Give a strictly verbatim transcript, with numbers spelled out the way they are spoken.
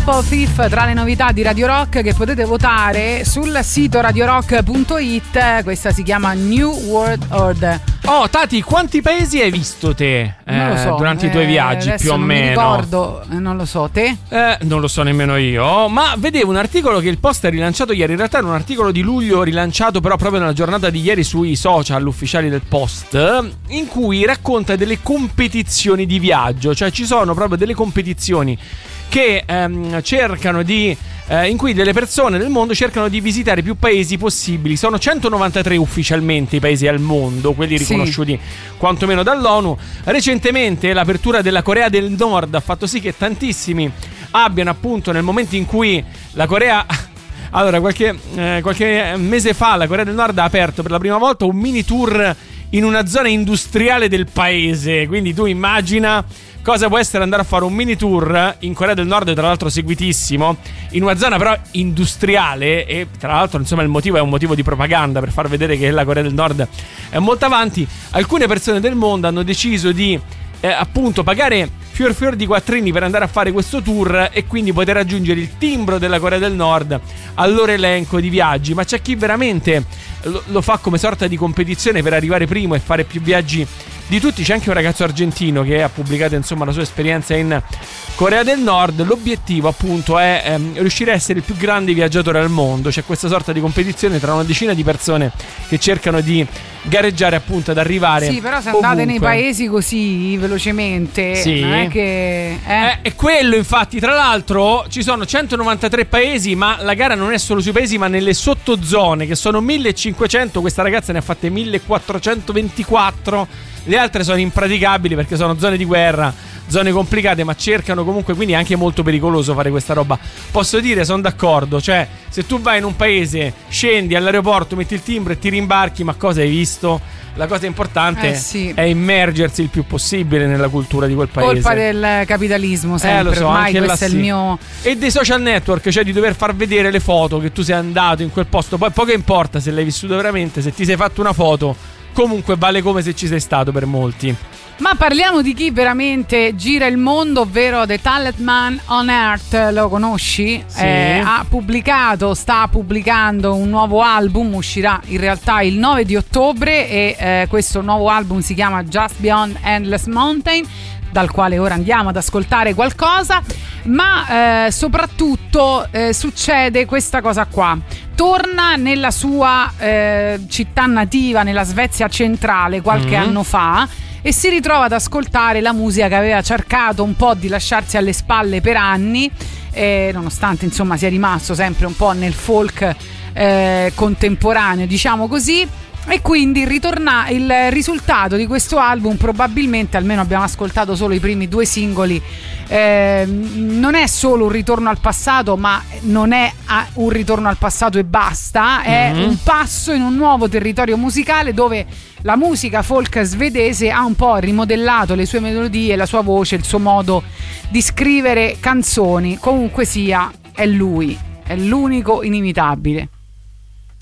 Temple Thief tra le novità di Radio Rock che potete votare sul sito radio rock punto it. Questa si chiama New World Order. Oh, Tati, quanti paesi hai visto te eh, non lo so, durante eh, i tuoi viaggi, più o non meno? Mi ricordo, eh, non lo so, te? Eh, non lo so nemmeno io, ma vedevo un articolo che il Post ha rilanciato ieri. In realtà era un articolo di luglio rilanciato però proprio nella giornata di ieri sui social ufficiali del Post, in cui racconta delle competizioni di viaggio. Cioè ci sono proprio delle competizioni che ehm, cercano di eh, in cui delle persone del mondo cercano di visitare più paesi possibili. Sono centonovantatré ufficialmente i paesi al mondo, quelli riconosciuti sì. quantomeno dall'ONU. Recentemente l'apertura della Corea del Nord ha fatto sì che tantissimi abbiano, appunto, nel momento in cui la Corea allora qualche, eh, qualche mese fa la Corea del Nord ha aperto per la prima volta un mini tour in una zona industriale del paese. Quindi tu immagina cosa può essere andare a fare un mini tour in Corea del Nord, tra l'altro seguitissimo, in una zona però industriale. E tra l'altro, insomma, il motivo è un motivo di propaganda per far vedere che la Corea del Nord è molto avanti. Alcune persone del mondo hanno deciso di eh, appunto pagare fior fior di quattrini per andare a fare questo tour e quindi poter raggiungere il timbro della Corea del Nord al loro elenco di viaggi. Ma c'è chi veramente lo, lo fa come sorta di competizione per arrivare primo e fare più viaggi di tutti. C'è anche un ragazzo argentino che ha pubblicato, insomma, la sua esperienza in Corea del Nord. L'obiettivo, appunto, è ehm, riuscire a essere il più grande viaggiatore al mondo. C'è questa sorta di competizione tra una decina di persone che cercano di gareggiare, appunto, ad arrivare. Sì, però se ovunque. andate nei paesi così velocemente, sì. non è che eh? Eh, è quello, infatti. Tra l'altro ci sono centonovantatré paesi, ma la gara non è solo sui paesi ma nelle sottozone, che sono millecinquecento. Questa ragazza ne ha fatte millequattrocentoventiquattro. Le altre sono impraticabili perché sono zone di guerra, zone complicate, ma cercano comunque, quindi è anche molto pericoloso fare questa roba. Posso dire, sono d'accordo, cioè se tu vai in un paese, scendi all'aeroporto, metti il timbro e ti rimbarchi, ma cosa hai visto? La cosa importante eh sì. è immergersi il più possibile nella cultura di quel paese. Colpa del capitalismo sempre, eh, lo so, ormai anche questo là è sì. il mio... E dei social network, cioè di dover far vedere le foto che tu sei andato in quel posto. Poi poco importa se l'hai vissuto veramente, se ti sei fatto una foto, comunque vale come se ci sei stato per molti. Ma parliamo di chi veramente gira il mondo, ovvero The Talisman on Earth. Lo conosci? Sì. Eh, ha pubblicato, sta pubblicando un nuovo album, uscirà in realtà il nove di ottobre e eh, questo nuovo album si chiama Just Beyond Endless Mountain, dal quale ora andiamo ad ascoltare qualcosa. Ma eh, soprattutto eh, succede questa cosa qua. Torna nella sua eh, città nativa, nella Svezia centrale, qualche mm-hmm. anno fa, e si ritrova ad ascoltare la musica che aveva cercato un po' di lasciarsi alle spalle per anni, eh, nonostante insomma sia rimasto sempre un po' nel folk eh, contemporaneo, diciamo così. E quindi ritorna il risultato di questo album, probabilmente, almeno abbiamo ascoltato solo i primi due singoli, eh, non è solo un ritorno al passato, ma non è un ritorno al passato e basta, è mm-hmm. un passo in un nuovo territorio musicale dove la musica folk svedese ha un po' rimodellato le sue melodie, la sua voce, il suo modo di scrivere canzoni. Comunque sia, è lui, è l'unico inimitabile.